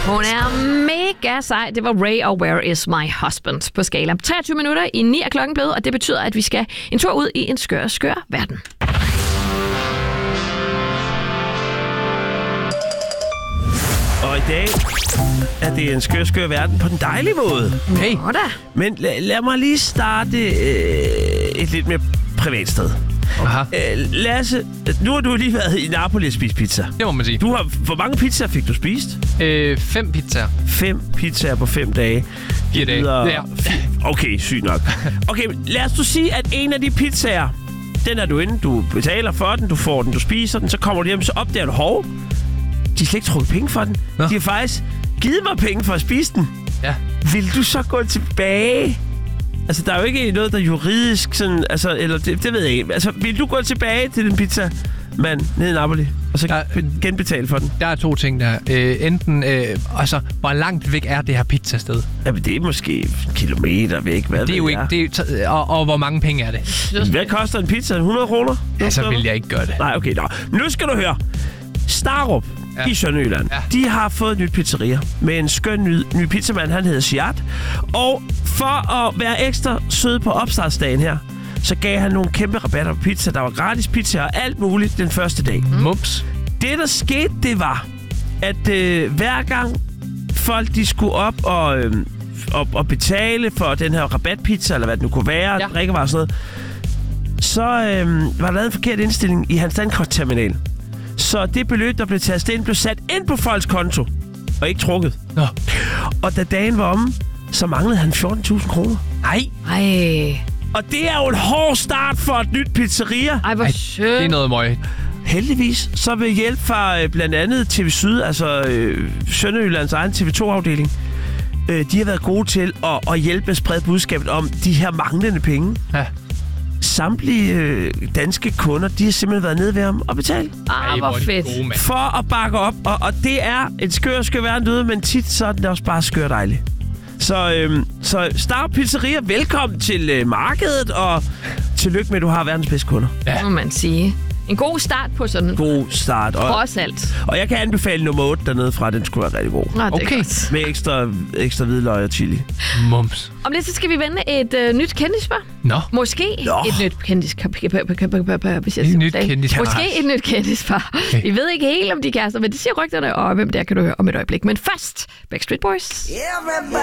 Hun er mega sej. Det var Ray og Where Is My Husband på skala. 23 minutter i 9 er klokken blevet, og det betyder, at vi skal en tur ud i en skør verden. Og i dag er det en skør verden på den dejlige måde. Hey. Men lad mig lige starte et lidt mere privat sted. Aha. Lasse, nu har du lige været i Napoli og spist pizza. Det må man sige. Hvor mange pizzaer fik du spist? 5 pizzaer. 5 pizzaer på 5 dage. 4 dage. Ja. Okay, sygt nok. Okay, lad os sige, at en af de pizzaer, den er du inde, du betaler for den, du får den, du spiser den, så kommer du hjem, så opdager du, hov, de har slet ikke trukket penge for den. Nå. De har faktisk givet mig penge for at spise den. Ja. Vil du så gå tilbage? Altså, der er jo ikke noget, der er juridisk sådan, altså, eller det ved jeg ikke. Altså, vil du gå tilbage til den pizza, mand, nede i Napoli, og så genbetale for den? Der er 2 ting der. Enten, hvor langt væk er det her pizzasted? Jamen, det er måske kilometer væk, hvad det er jo ikke, og hvor mange penge er det? Hvad koster en pizza? 100 kroner? Ja, så vil jeg ikke gøre det. Nej, okay, nå. Nu skal du høre. Starup i Sønderjylland, de har fået et nyt pizzeria med en skøn ny pizzamand, han hedder Siart. Og for at være ekstra sød på opstartsdagen her, så gav han nogle kæmpe rabatter på pizza. Der var gratis pizza og alt muligt den første dag. Mums. Det, der skete, det var, at hver gang folk de skulle op og betale for den her rabatpizza, eller hvad det nu kunne være, drikkevarer og sådan noget, så var der lavet en forkert indstilling i hans dankortterminal. Så det beløb, der blev tastet ind, blev sat ind på folks konto, og ikke trukket. Nå. Og da dagen var omme, så manglede han 14.000 kroner. Ej. Og det er jo en hård start for et nyt pizzeria. Ej, hvor sødt. Det er noget møg. Heldigvis, så ved hjælp fra blandt andet TV Syd, altså Sønderjyllands egen TV2-afdeling, de har været gode til at hjælpe med at sprede budskabet om de her manglende penge. Ja. Samtlige danske kunder, de har simpelthen været nede ved ham og betale. Hvor fedt. Gode, for at bakke op, og det er en skør verden derude, men tit så er den også bare skør dejlig. Så Starup Pizzeria, velkommen til markedet, og tillykke med, at du har verdens bedste kunder. Ja. Må man sige. En god start på sådan en. God start. Trods alt. Og jeg kan anbefale nummer 8 dernede fra, den skulle være rigtig god. Nå, det er godt. Med ekstra hvidløg og chili. Mums. Om lidt så skal vi vende et nyt kendispar. Nå. Måske et nyt kendispar. Måske et nyt kendispar. Okay. Vi ved ikke helt, om de kærester, men det siger rygterne, og hvem der kan du høre om et øjeblik. Men først, Backstreet Boys.